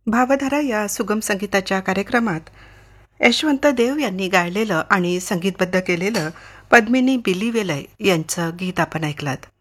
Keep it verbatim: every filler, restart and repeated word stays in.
भावधारा या सुगम संगीताच्या कार्यक्रमात यशवंत देव यांनी गायलेलं आणि संगीतबद्ध केलेलं पद्मिनी बिलीवेलय यांचं गीत आपण ऐकलात.